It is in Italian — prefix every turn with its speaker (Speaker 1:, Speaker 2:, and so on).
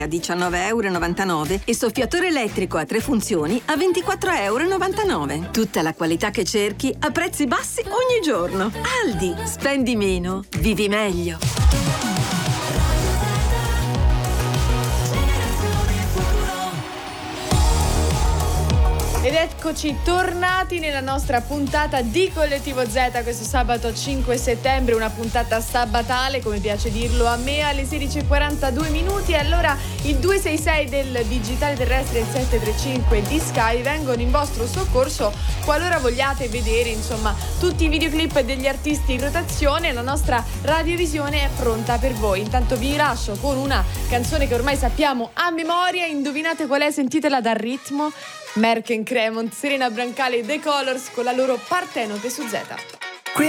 Speaker 1: a 19,99 € e soffiatore elettrico a 3 funzioni a 24,99 €. Tutta la qualità che cerchi a prezzi bassi ogni giorno. Aldi, spendi meno, vivi meglio.
Speaker 2: Ed eccoci tornati nella nostra puntata di Collettivo Z questo sabato 5 settembre, una puntata sabatale, come piace dirlo a me, alle 16:42. E allora il 266 del digitale terrestre e il 735 di Sky vengono in vostro soccorso qualora vogliate vedere insomma tutti i videoclip degli artisti in rotazione. La nostra radiovisione è pronta per voi. Intanto vi lascio con una canzone che ormai sappiamo a memoria. Indovinate qual è? Sentitela dal ritmo. Merck & Cremont, Serena Brancale e The Colors con la loro Partenope su Z.